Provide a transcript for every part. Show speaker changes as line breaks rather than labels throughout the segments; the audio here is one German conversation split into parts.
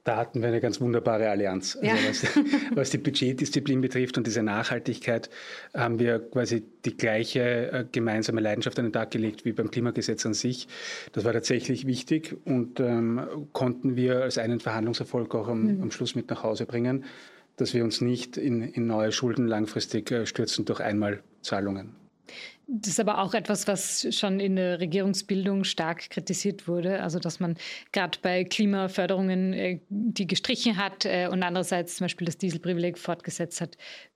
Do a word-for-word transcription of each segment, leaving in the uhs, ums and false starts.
Da hatten wir eine ganz wunderbare Allianz. Also ja. was, was die Budgetdisziplin betrifft und diese Nachhaltigkeit, haben wir quasi die gleiche äh, gemeinsame Leidenschaft an den Tag gelegt wie beim Klimagesetz an sich. Das war tatsächlich wichtig und ähm, konnten wir als einen Verhandlungserfolg auch am, mhm. am Schluss mit nach Hause bringen, dass wir uns nicht in, in neue Schulden langfristig äh, stürzen durch Einmalzahlungen.
Das ist aber auch etwas, was schon in der Regierungsbildung stark kritisiert wurde. Also dass man gerade bei Klimaförderungen äh, die gestrichen hat äh, und andererseits zum Beispiel das Dieselprivileg fortgesetzt hat.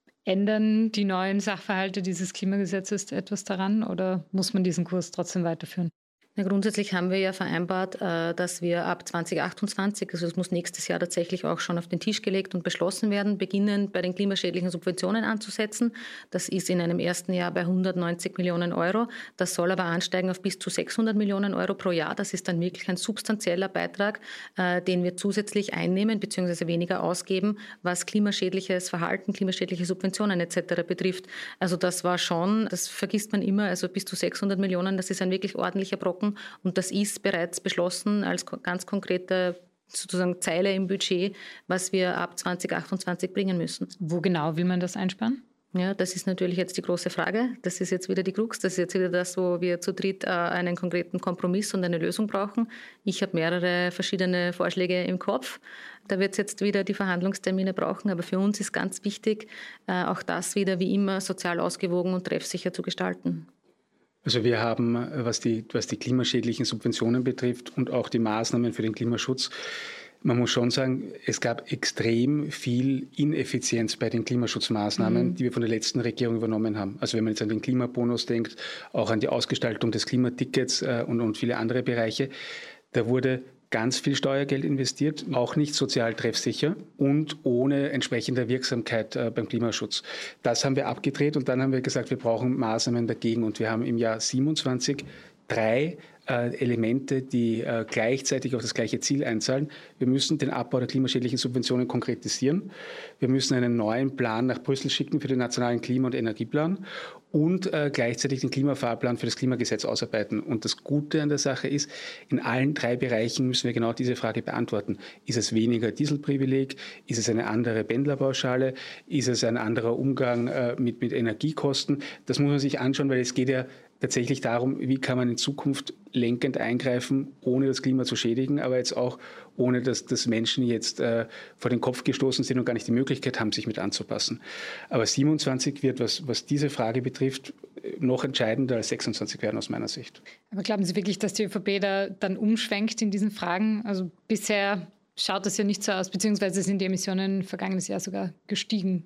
Ändern die neuen Sachverhalte dieses Klimagesetzes etwas daran oder muss man diesen Kurs trotzdem weiterführen?
Na, grundsätzlich haben wir ja vereinbart, dass wir ab zwanzig achtundzwanzig, also es muss nächstes Jahr tatsächlich auch schon auf den Tisch gelegt und beschlossen werden, beginnen bei den klimaschädlichen Subventionen anzusetzen. Das ist in einem ersten Jahr bei hundertneunzig Millionen Euro. Das soll aber ansteigen auf bis zu sechshundert Millionen Euro pro Jahr. Das ist dann wirklich ein substanzieller Beitrag, den wir zusätzlich einnehmen bzw. weniger ausgeben, was klimaschädliches Verhalten, klimaschädliche Subventionen et cetera betrifft. Also das war schon, das vergisst man immer, also bis zu sechshundert Millionen, das ist ein wirklich ordentlicher Brocken. Und das ist bereits beschlossen als ganz konkrete sozusagen Zeile im Budget, was wir ab zwanzig achtundzwanzig bringen müssen.
Wo genau will man das einsparen?
Ja, das ist natürlich jetzt die große Frage. Das ist jetzt wieder die Krux. Das ist jetzt wieder das, wo wir zu dritt äh, einen konkreten Kompromiss und eine Lösung brauchen. Ich habe mehrere verschiedene Vorschläge im Kopf. Da wird es jetzt wieder die Verhandlungstermine brauchen. Aber für uns ist ganz wichtig, äh, auch das wieder wie immer sozial ausgewogen und treffsicher zu gestalten.
Also wir haben, was die, was die klimaschädlichen Subventionen betrifft und auch die Maßnahmen für den Klimaschutz, man muss schon sagen, es gab extrem viel Ineffizienz bei den Klimaschutzmaßnahmen, mhm. die wir von der letzten Regierung übernommen haben. Also wenn man jetzt an den Klimabonus denkt, auch an die Ausgestaltung des Klimatickets äh, und, und viele andere Bereiche, da wurde ganz viel Steuergeld investiert, auch nicht sozial treffsicher und ohne entsprechende Wirksamkeit äh, beim Klimaschutz. Das haben wir abgedreht und dann haben wir gesagt, wir brauchen Maßnahmen dagegen. Und wir haben im Jahr siebenundzwanzig drei äh, Elemente, die äh, gleichzeitig auf das gleiche Ziel einzahlen. Wir müssen den Abbau der klimaschädlichen Subventionen konkretisieren. Wir müssen einen neuen Plan nach Brüssel schicken für den nationalen Klima- und Energieplan und äh, gleichzeitig den Klimafahrplan für das Klimagesetz ausarbeiten. Und das Gute an der Sache ist, in allen drei Bereichen müssen wir genau diese Frage beantworten. Ist es weniger Dieselprivileg? Ist es eine andere Pendlerpauschale? Ist es ein anderer Umgang äh, mit, mit Energiekosten? Das muss man sich anschauen, weil es geht ja tatsächlich darum, wie kann man in Zukunft lenkend eingreifen, ohne das Klima zu schädigen, aber jetzt auch ohne, dass, dass Menschen jetzt äh, vor den Kopf gestoßen sind und gar nicht die Möglichkeit haben, sich mit anzupassen. Aber siebenundzwanzig wird, was, was diese Frage betrifft, noch entscheidender als sechsundzwanzig werden aus meiner Sicht.
Aber glauben Sie wirklich, dass die ÖVP da dann umschwenkt in diesen Fragen? Also bisher schaut das ja nicht so aus, beziehungsweise sind die Emissionen vergangenes Jahr sogar gestiegen.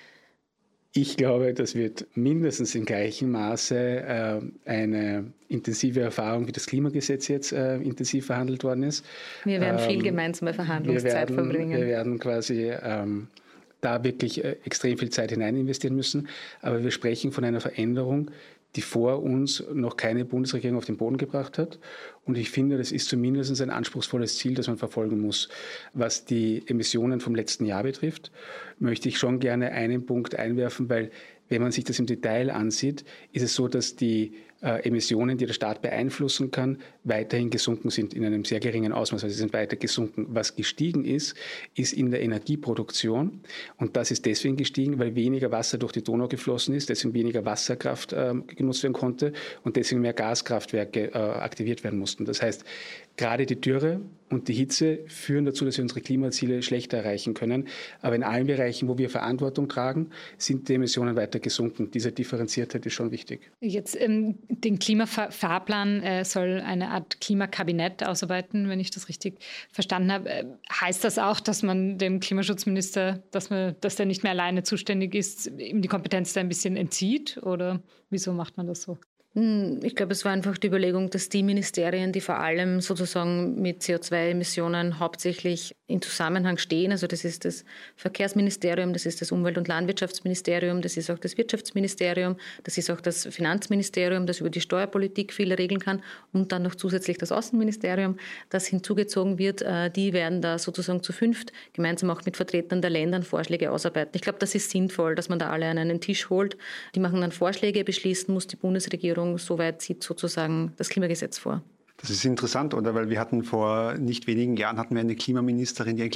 Ich glaube, das wird mindestens im gleichen Maße äh, eine intensive Erfahrung, wie das Klimagesetz jetzt äh, intensiv verhandelt worden ist.
Wir werden ähm, viel gemeinsame Verhandlungszeit
wir werden,
verbringen. Wir
werden quasi ähm, da wirklich äh, extrem viel Zeit hinein investieren müssen. Aber wir sprechen von einer Veränderung, die vor uns noch keine Bundesregierung auf den Boden gebracht hat. Und ich finde, das ist zumindest ein anspruchsvolles Ziel, das man verfolgen muss. Was die Emissionen vom letzten Jahr betrifft, möchte ich schon gerne einen Punkt einwerfen, weil wenn man sich das im Detail ansieht, ist es so, dass die äh, Emissionen, die der Staat beeinflussen kann, weiterhin gesunken sind in einem sehr geringen Ausmaß. Also sie sind weiter gesunken. Was gestiegen ist, ist in der Energieproduktion. Und das ist deswegen gestiegen, weil weniger Wasser durch die Donau geflossen ist, deswegen weniger Wasserkraft äh, genutzt werden konnte und deswegen mehr Gaskraftwerke äh, aktiviert werden mussten. Das heißt, gerade die Dürre und die Hitze führen dazu, dass wir unsere Klimaziele schlechter erreichen können. Aber in allen Bereichen, wo wir Verantwortung tragen, sind die Emissionen weiter gesunken. Diese Differenziertheit ist schon wichtig.
Jetzt ähm, den Klimafahrplan äh, soll eine Art Klimakabinett ausarbeiten, wenn ich das richtig verstanden habe. Äh, heißt das auch, dass man dem Klimaschutzminister, dass, man, dass der nicht mehr alleine zuständig ist, ihm die Kompetenz da ein bisschen entzieht? Oder wieso macht man das so?
Ich glaube, es war einfach die Überlegung, dass die Ministerien, die vor allem sozusagen mit C O zwei Emissionen hauptsächlich in Zusammenhang stehen, also das ist das Verkehrsministerium, das ist das Umwelt- und Landwirtschaftsministerium, das ist auch das Wirtschaftsministerium, das ist auch das Finanzministerium, das über die Steuerpolitik viel regeln kann und dann noch zusätzlich das Außenministerium, das hinzugezogen wird. Die werden da sozusagen zu fünft gemeinsam auch mit Vertretern der Länder Vorschläge ausarbeiten. Ich glaube, das ist sinnvoll, dass man da alle an einen Tisch holt. Die machen dann Vorschläge, beschließen muss die Bundesregierung. Soweit sieht sozusagen das Klimagesetz vor.
Das ist interessant, oder? Weil wir hatten vor nicht wenigen Jahren hatten wir eine Klimaministerin, die